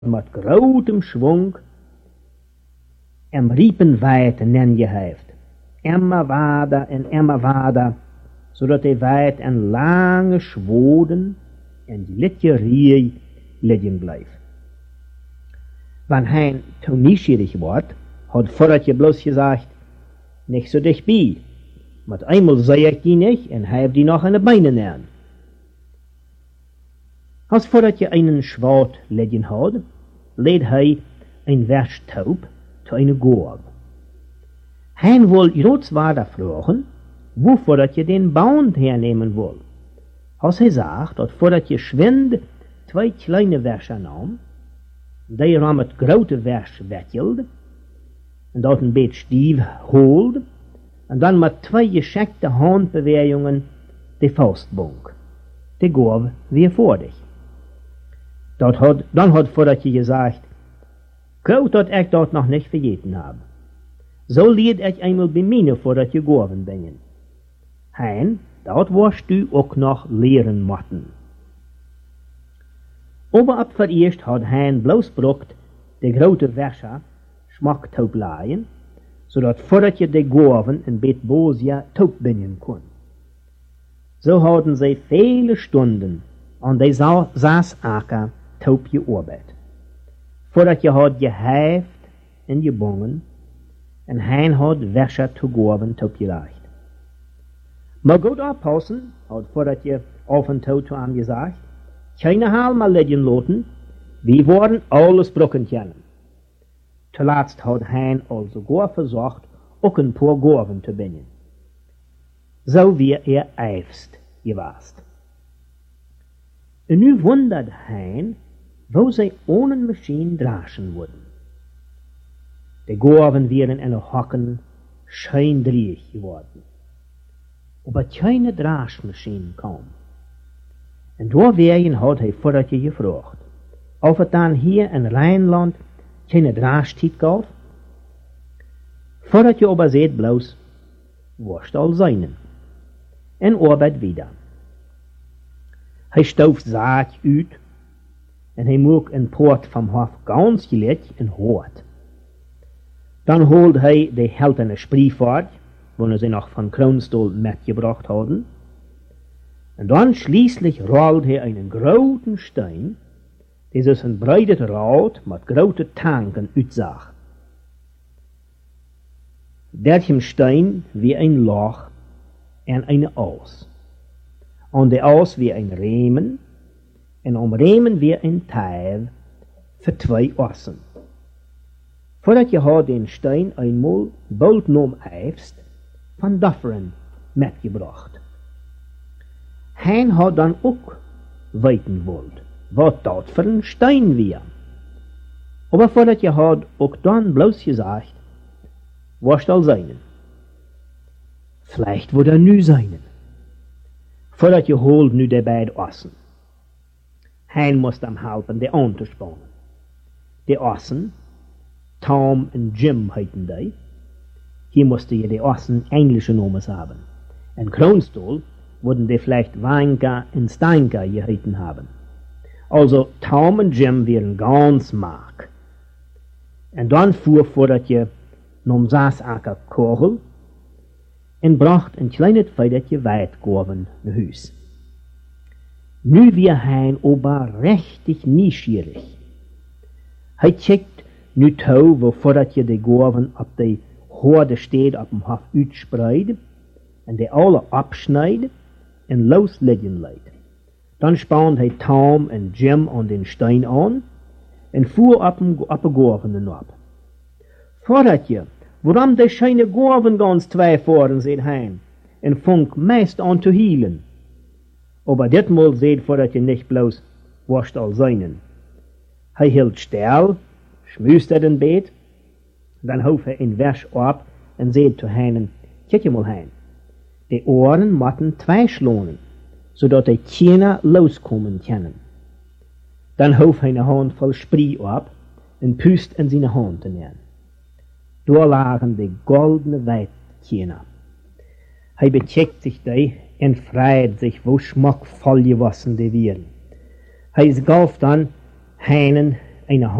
met grotem schwung riepen wijd nenje heeft. Immer wader, zodat hij wijd en lange schwoden en die litje rie liggen blijft. Wanneer hij toen nieuwsgierig wordt, had voordat je bloos gezegd, niet zo dichtbij. Maar eenmaal zei ik die niet en hij heeft die nog aan de benen aan. Als voordat je einen schwoud liggen had, leed hij een werktaub te een goor. Hij wil Joodswaarder vragen, waarvoor dat je den Band hernemen wil. Als hij zegt dat voordat je schwind 2 kleine versen nam, die ram het grote vers wetjelde, en dat een beetje stief holde, en dan met 2 geschikte handbewegingen de vastbonk. De gav weer voor dich. Dan had voordat je gezegd, koud dat ik dat nog niet vergeten heb. Zo leed ik eenmaal bij mij voordat je gaven ben. Hein, dat worst u ook nog leren moeten. Aber ab vereerst had Hein bloosbrokt de grote versa smak taub laaien, zodat voordat je de gaven een beetje boosja taub binnen kon. Zo hadden zij vele stunden aan de zaasaker taub gearbeitet. Voordat je had gehijft en gebongen, en Hein had versa te gaven taub gelegd. Maar goed oppassen, had voordat je af en toe zu hem gezegd, keine haal mal liggen laten, wir worden alles brokken kennen. Zuletzt had Hein also gar versucht, ook een paar gaven te brengen. So wie eifst gewast. En nu wundert Hein, wo zij ohne Maschine draschen worden. De gaven wären in de Hocken scheindreig geworden. Aber keine Draschmaschine kam. En doorwegen had hij voordat je gevraagd, of het dan hier in Rijnland geen draagstiet gaf. Voordat je aber zeet bloos, worst al zijnen. En arbeid wieder. Hij stooft zaad uit, en hij moek een poort van hof ganz gelet en hoort. Dan holt hij de heltene spriefvaart, wanneer ze nog van Kroonstol metgebracht hadden. En dan schließlich rollt hij einen großen Stein, der aus een breites Rad mit großen Tanken utzag. Derchem Stein wie ein Loch en eine Aus. An der Aus wie ein Riemen, en am Riemen wie ein Teil für 2 Ossen. Voordat je had den Stein einmal bald nom eifst, van Dufferen metgebracht. Hein had dan ook weten wilt, wat dat voor een stein weer. Aber voordat je had ook dan bloos gezegd, was al zijnen. Vielleicht wordt nu zijnen. Voordat je holt nu de beide ossen. Hein moest hem helpen de aan te spannen. De ossen, Tom en Jim heeten die. Hier moesten je de ossen englische nomen hebben. En Kroonstol würden die vielleicht Weinka und Steinka geheißen haben. Also Tom und Jim wären ganz mag. Und dann fuhr voordat je nom Saasaker Korrel en bracht een kleines Feidertje Weidgorven naar huis. Nu wir Hein ober richtig nieuwsgierig. Hij checkt nu toe, voordat je de Gorven op de Horde steed op dem Hof uitspreid en de alle abschneid en los liggen leidt. Dan spant hij Tom en Jim aan den Stein aan en voer op de Gorven op. Voordat je, waarom de scheine Gorven ganz twijfelen, zegt Hein, en funk meest aan te hielen. Aber ditmaal zegt voordat je niet bloos worst al zijnen. Hij hield stil, schmuiste den beet, dan hoef hij een vers op en zegt te Heinen, kijk je mal Hein, de oren moeten 2 slonen, zodat hij keiner loskomen kunnen. Dan hoef hij een handvol sprie op en pust in zijn hand te nemen. Daar lagen de goldene Weidkiener. Hij becheckt zich die en freut sich, wo schmackvoll gewassen die wären. Hij gaf dan Heinen eine